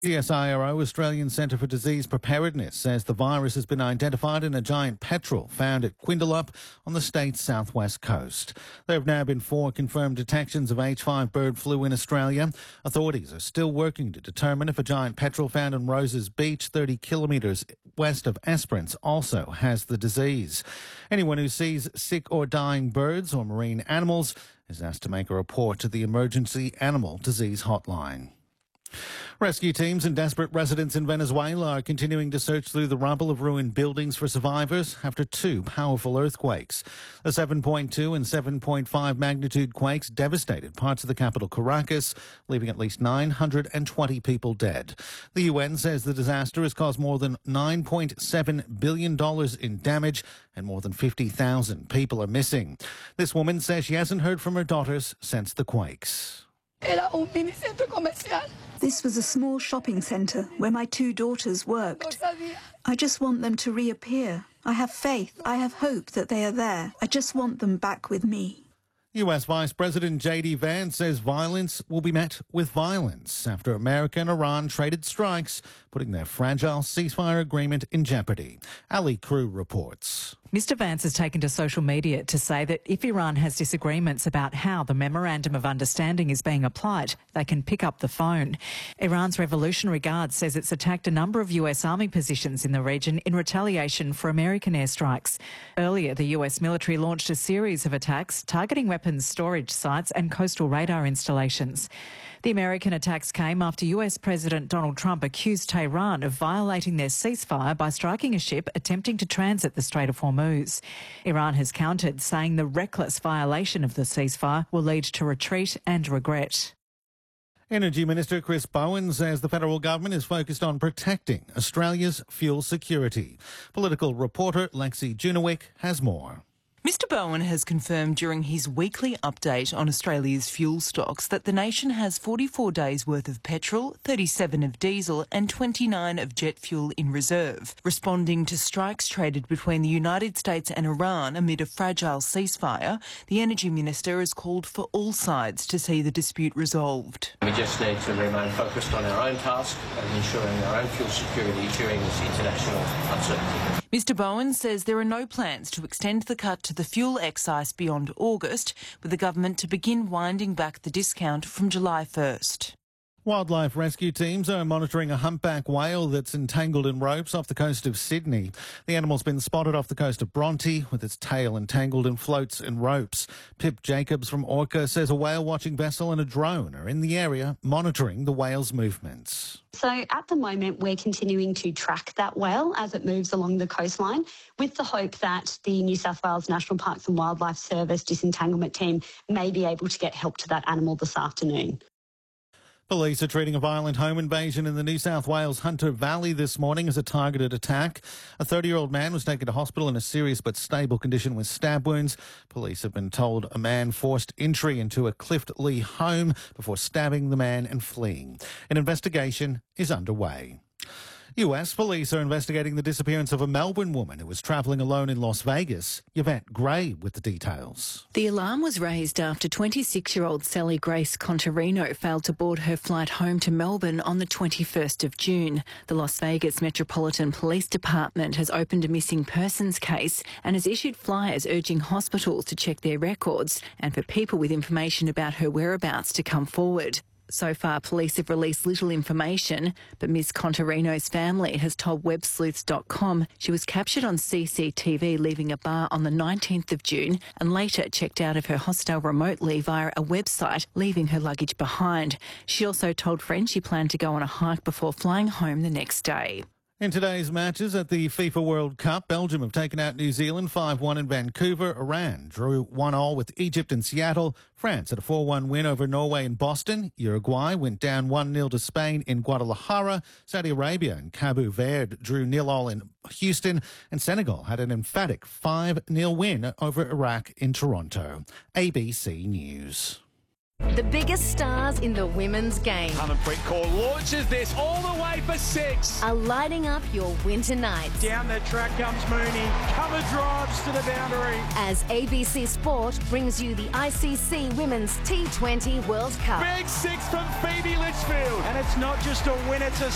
CSIRO, Australian Centre for Disease Preparedness, says the virus has been identified in a giant petrel found at Quindalup on the state's southwest coast. There have now been 4 confirmed detections of H5 bird flu in Australia. Authorities are still working to determine if a giant petrel found on Roses Beach, 30 kilometres west of Esperance, also has the disease. Anyone who sees sick or dying birds or marine animals is asked to make a report to the Emergency Animal Disease Hotline. Rescue teams and desperate residents in Venezuela are continuing to search through the rubble of ruined buildings for survivors after 2 powerful earthquakes. The 7.2 and 7.5 magnitude quakes devastated parts of the capital Caracas, leaving at least 920 people dead. The UN says the disaster has caused more than $9.7 billion in damage and more than 50,000 people are missing. This woman says she hasn't heard from her daughters since the quakes. This was a small shopping centre where my 2 daughters worked. I just want them to reappear. I have faith, I have hope that they are there. I just want them back with me. US Vice President J.D. Vance says violence will be met with violence after America and Iran traded strikes, putting their fragile ceasefire agreement in jeopardy. Ali Crew reports. Mr Vance has taken to social media to say that if Iran has disagreements about how the Memorandum of Understanding is being applied, they can pick up the phone. Iran's Revolutionary Guard says it's attacked a number of US Army positions in the region in retaliation for American airstrikes. Earlier, the US military launched a series of attacks targeting weapons storage sites and coastal radar installations. The American attacks came after US President Donald Trump accused Tehran of violating their ceasefire by striking a ship attempting to transit the Strait of Hormuz. Iran has countered, saying the reckless violation of the ceasefire will lead to retreat and regret. Energy Minister Chris Bowen says the federal government is focused on protecting Australia's fuel security. Political reporter Lexi Junowick has more. Mr Bowen has confirmed during his weekly update on Australia's fuel stocks that the nation has 44 days' worth of petrol, 37 of diesel and 29 of jet fuel in reserve. Responding to strikes traded between the United States and Iran amid a fragile ceasefire, the Energy Minister has called for all sides to see the dispute resolved. We just need to remain focused on our own task and ensuring our own fuel security during this international uncertainty. Mr Bowen says there are no plans to extend the cut to the fuel excise beyond August, with the government to begin winding back the discount from July 1st. Wildlife rescue teams are monitoring a humpback whale that's entangled in ropes off the coast of Sydney. The animal's been spotted off the coast of Bronte with its tail entangled in floats and ropes. Pip Jacobs from Orca says a whale-watching vessel and a drone are in the area monitoring the whale's movements. So at the moment, we're continuing to track that whale as it moves along the coastline with the hope that the New South Wales National Parks and Wildlife Service disentanglement team may be able to get help to that animal this afternoon. Police are treating a violent home invasion in the New South Wales Hunter Valley this morning as a targeted attack. A 30-year-old man was taken to hospital in a serious but stable condition with stab wounds. Police have been told a man forced entry into a Clift Lee home before stabbing the man and fleeing. An investigation is underway. US police are investigating the disappearance of a Melbourne woman who was travelling alone in Las Vegas. Yvette Gray with the details. The alarm was raised after 26-year-old Sally Grace Contarino failed to board her flight home to Melbourne on the 21st of June. The Las Vegas Metropolitan Police Department has opened a missing persons case and has issued flyers urging hospitals to check their records and for people with information about her whereabouts to come forward. So far, police have released little information, but Ms Contarino's family has told websleuths.com she was captured on CCTV leaving a bar on the 19th of June and later checked out of her hostel remotely via a website, leaving her luggage behind. She also told friends she planned to go on a hike before flying home the next day. In today's matches at the FIFA World Cup, Belgium have taken out New Zealand 5-1 in Vancouver. Iran drew 1-1 with Egypt in Seattle. France had a 4-1 win over Norway in Boston. Uruguay went down 1-0 to Spain in Guadalajara. Saudi Arabia and Cabo Verde drew 0-0 in Houston. And Senegal had an emphatic 5-0 win over Iraq in Toronto. ABC News. The biggest stars in the women's game Harmanpreet Kaur launches this all the way for 6. are lighting up your winter nights. Down the track comes Mooney. Cover drives to the boundary. As ABC Sport brings you the ICC Women's T20 World Cup. Big 6 from Phoebe Litchfield. And it's not just a win, it's a